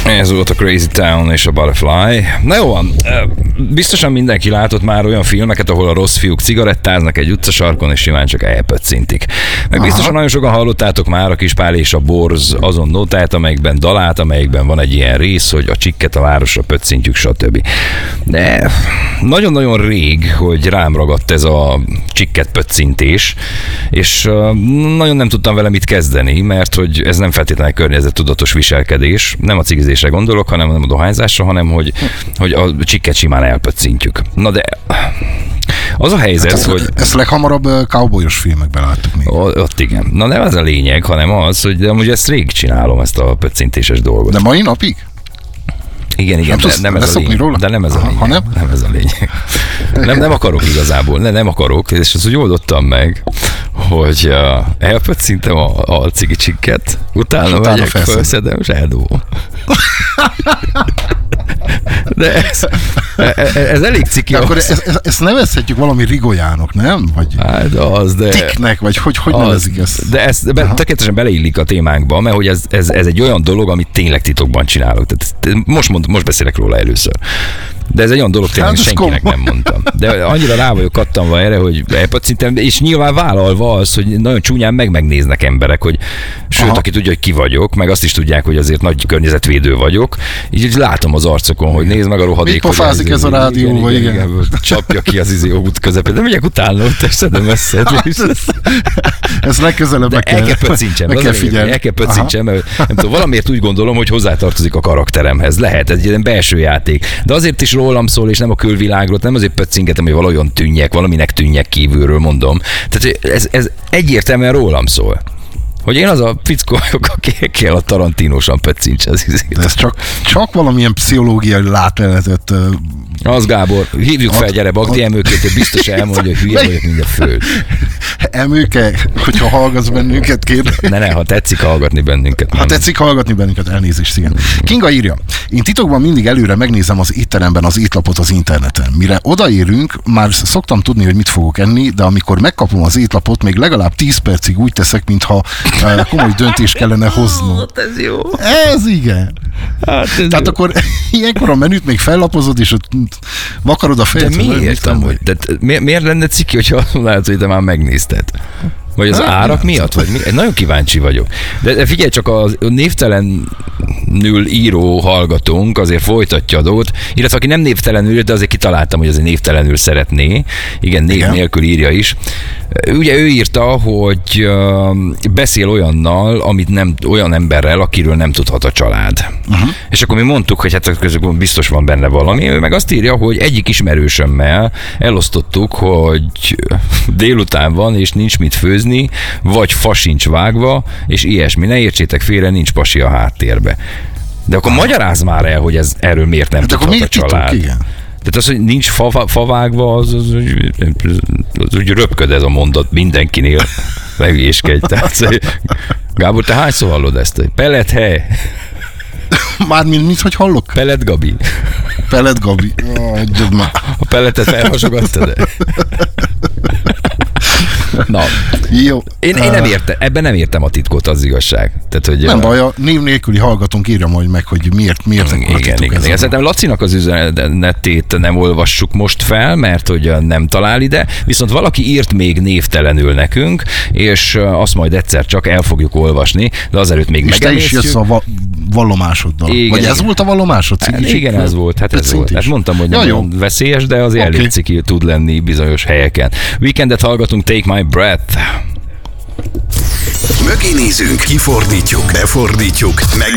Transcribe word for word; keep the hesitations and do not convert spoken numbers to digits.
Ez volt a Crazy Town és a Butterfly. Na jó van, biztosan mindenki látott már olyan filmeket, ahol a rossz fiúk cigarettáznak egy utcasarkon, és simán csak elpöccintik. Meg biztosan Aha. nagyon sokan hallottátok már a Kispál és a Borz azon nótát, amelyikben dalát, amelyikben van egy ilyen rész, hogy a csikket a városra pöccintjük, stb. De nagyon-nagyon rég, hogy rám ragadt ez a csikket pöccintés, és nagyon nem tudtam vele mit kezdeni, mert hogy ez nem feltétlenül környezettudatos viselkedés, nem a cigizésre gondolok, hanem nem a dohányzásra, hanem hogy, hogy a csikket simán elpöccintjük. Na de az a helyzet, hát ez, hogy... Ezt leghamarabb cowboyos filmekben láttuk még. Ott igen. Na nem ez a lényeg, hanem az, hogy de amúgy ezt rég csinálom, ezt a pöccintéses dolgot. De mai napig? Igen, igen, nem, de, nem ez a lényeg. Róla? De nem ez a lényeg. Ha nem? Nem ez a lényeg. Nem, nem akarok igazából, ne, nem akarok, és azt úgy oldottam meg, hogy uh, elpöccintem a, a cigicsikket, utána, utána megyek, felszedem, és eldobom. De ez, ez, ez elég ciki. Akkor ezt, ezt nevezhetjük valami rigolyának, nem? Vagy hát az, de... tiknek, vagy hogy, hogy az, nevezik ezt? De ez be, tökéletesen beleillik a témánkba, mert hogy ez, ez, ez egy olyan dolog, amit tényleg titokban csinálok. Tehát most, mond, most beszélek róla először. De ez egy olyan dolog, tényleg hát senkinek komoly. Nem mondtam. De annyira rá vagyok kattanva erre, hogy elpacintem, és nyilván vállalva az, hogy nagyon csúnyán meg megnéznek emberek, hogy sőt, Aha. aki tudja, hogy ki vagyok, meg azt is tudják, hogy azért nagy környezetvédő vagyok, így látom az arcokon, hogy nézd meg a rohadék. Mit pofázik ez a rádióba, igen, igen, igen. igen. Csapja ki az izé út közepén. De megyek utána, ott szedem össze. Ez legközelebb meg kell, el kell pöccintsem. Meg kell figyelni. El kell pöccintsem, mert nem tudom, valamiért úgy gondolom, hogy hozzátartozik a karakteremhez. Lehet, ez egy belső játék. De azért is rólam szól, és nem a külvilágról, nem azért pöccingetem, hogy valahogyan tűnjek, valaminek tűnjek kívülről, mondom. Tehát ez, ez egyértelműen rólam szól. Hogy én az a fickó vagyok, aki kell a Tarantinósan pöccincs az izét. De ez csak, csak valamilyen pszichológiai látleletet... Az Gábor, hívjuk fel, gyere, Bagdi Emőkét, biztos elmondja, hogy hülye vagyok, mint a föld. Emőke, hogyha hallgatsz bennünket, kérdez. Ne, ne, ha tetszik hallgatni bennünket. Ha tetszik hallgatni bennünket, elnézést, igen. Kinga írja, én titokban mindig előre megnézem az étteremben az étlapot az interneten. Mire odaérünk, már szoktam tudni, hogy mit fogok enni, de amikor megkapom az étlapot, még legalább tíz percig úgy teszek, mintha komoly döntést kellene hoznom. Ez jó. Ez igen. Hát ez Tehát jó. Akkor ilyenkor a menüt még fellapozod, és ott vakarod a fejet. De miért amúgy? De miért, miért lenne ciki, hogyha azt mondod, hogy te már megnézted? Vagy az hát, árak miatt? Vagy mi? Nagyon kíváncsi vagyok. De figyelj csak, a névtelenül író hallgatónk azért folytatja a dolgot, illetve aki nem névtelenül ír, de azért kitaláltam, hogy azért névtelenül szeretné. Igen, név Igen. nélkül írja is. Ugye ő írta, hogy uh, beszél olyannal, amit nem, olyan emberrel, akiről nem tudhat a család. Uh-huh. És akkor mi mondtuk, hogy hát közben biztos van benne valami. Ő meg azt írja, hogy egyik ismerősömmel elosztottuk, hogy délután van, és nincs mit főzni, vagy fa sincs vágva, és ilyesmi. Ne értsétek félre, nincs pasi a háttérbe. De akkor ah. magyarázz már el, hogy ez erről miért nem hát tudhat a család. Titok, igen. Tehát az, hogy nincs fa, fa vágva, az, az, az, az úgy röpköd ez a mondat mindenkinél. Megügyéskedj. Gábor, te hányszor hallod ezt? Pellet hely? Mármint mit, hogy hallok? Pellet Gabi. Pellet Gabi. Oh, a pelletet felhasogattad? Na, jó. Én, én nem értem, ebben nem értem a titkot, az igazság. Tehát, hogy nem baj, a név nélküli hallgatónk írja majd meg, hogy miért, miért igen, a titok igen, igen. Szerintem Lacinak az üzenetét nem olvassuk most fel, mert hogy nem talál ide, viszont valaki írt még névtelenül nekünk, és azt majd egyszer csak el fogjuk olvasni, de azelőtt még megemésztjük. És te is jössz a va- vallomásoddal. Igen, Vagy igen. ez volt a vallomásod? Hát, igen, ez volt. Hát ez volt. Hát mondtam, hogy ja, nagyon jó. veszélyes, de azért okay. elég ciki tud lenni bizonyos helyeken. Weekendet hallgatunk, Take My Breath. Mögé nézünk, kifordítjuk, befordítjuk, meg